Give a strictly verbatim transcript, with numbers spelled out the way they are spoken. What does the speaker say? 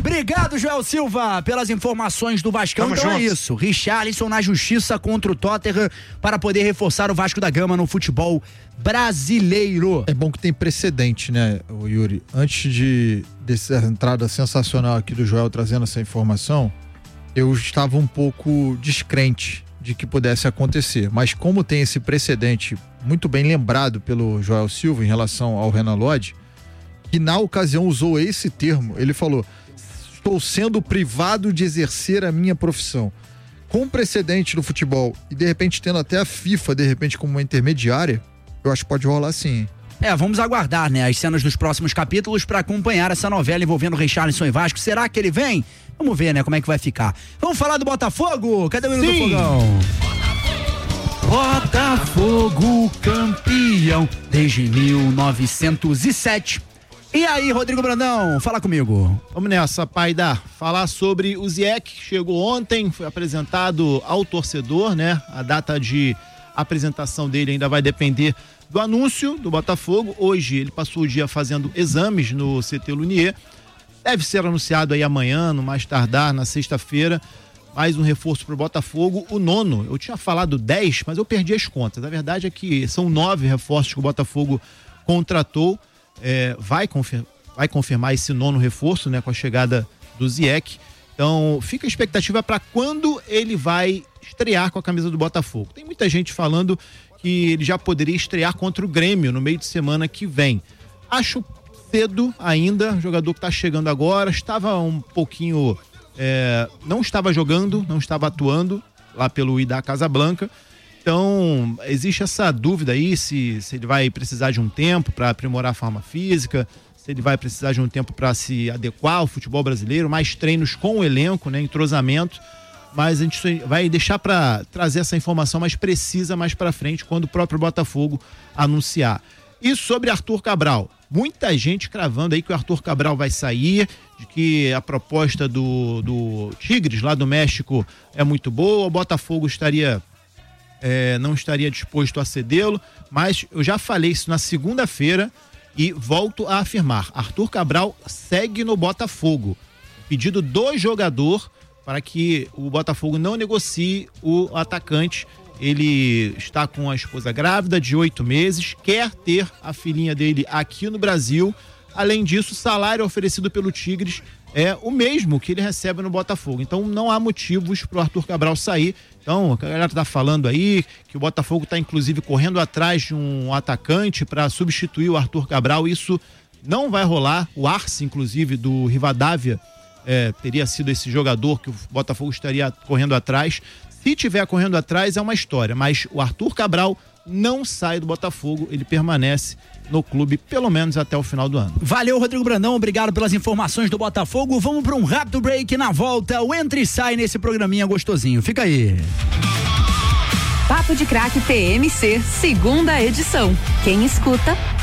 Obrigado, Joel Silva, pelas informações do Vascão. Tamo Então juntos. é isso. Richarlison na justiça contra o Tottenham para poder reforçar o Vasco da Gama no futebol brasileiro. É bom que tem precedente, né, Yuri? Antes de dessa entrada sensacional aqui do Joel trazendo essa informação, eu estava um pouco descrente de que pudesse acontecer. Mas como tem esse precedente muito bem lembrado pelo Joel Silva em relação ao Renan Lodge, que na ocasião usou esse termo, ele falou: estou sendo privado de exercer a minha profissão. Com precedente no futebol e de repente tendo até a FIFA de repente como uma intermediária, eu acho que pode rolar sim. É, vamos aguardar, né, as cenas dos próximos capítulos para acompanhar essa novela envolvendo Richarlison e Vasco. Será que ele vem? Vamos ver, né, como é que vai ficar. Vamos falar do Botafogo? Cadê o hino do Fogão? Botafogo campeão desde mil novecentos e sete. E aí, Rodrigo Brandão, fala comigo. Vamos nessa, Paida. Falar sobre o Zieck, que chegou ontem, foi apresentado ao torcedor, né? A data de apresentação dele ainda vai depender do anúncio do Botafogo. Hoje ele passou o dia fazendo exames no C T Lunier. Deve ser anunciado aí amanhã, no mais tardar, na sexta-feira. Mais um reforço para o Botafogo, o nono. Eu tinha falado dez, mas eu perdi as contas. A verdade é que são nove reforços que o Botafogo contratou. É, vai, confir- vai confirmar esse nono reforço, né, com a chegada do Zieck. Então fica a expectativa para quando ele vai estrear com a camisa do Botafogo. Tem muita gente falando que ele já poderia estrear contra o Grêmio no meio de semana que vem. Acho cedo ainda, o jogador que está chegando agora, estava um pouquinho, é, não estava jogando, não estava atuando lá pelo I D A Casablanca. Então, existe essa dúvida aí se, se ele vai precisar de um tempo para aprimorar a forma física, se ele vai precisar de um tempo para se adequar ao futebol brasileiro, mais treinos com o elenco, né, entrosamento. Mas a gente vai deixar para trazer essa informação mais precisa mais para frente, quando o próprio Botafogo anunciar. E sobre Arthur Cabral, muita gente cravando aí que o Arthur Cabral vai sair, de que a proposta do, do Tigres, lá do México, é muito boa, o Botafogo estaria... É, não estaria disposto a cedê-lo, mas eu já falei isso na segunda-feira e volto a afirmar: Arthur Cabral segue no Botafogo. Pedido do jogador para que o Botafogo não negocie o atacante. Ele está com a esposa grávida de oito meses, quer ter a filhinha dele aqui no Brasil. Além disso, o salário oferecido pelo Tigres é o mesmo que ele recebe no Botafogo. Então não há motivos para o Arthur Cabral sair. Então a galera está falando aí que o Botafogo está inclusive correndo atrás de um atacante para substituir o Arthur Cabral. Isso não vai rolar. O Arce, inclusive, do Rivadavia, é, teria sido esse jogador que o Botafogo estaria correndo atrás. Se tiver correndo atrás é uma história, mas o Arthur Cabral não sai do Botafogo, ele permanece no clube pelo menos até o final do ano. Valeu, Rodrigo Brandão, obrigado pelas informações do Botafogo. Vamos para um rápido break. Na volta, o entra e sai nesse programinha gostosinho. Fica aí. Papo de Craque P M C, segunda edição. Quem escuta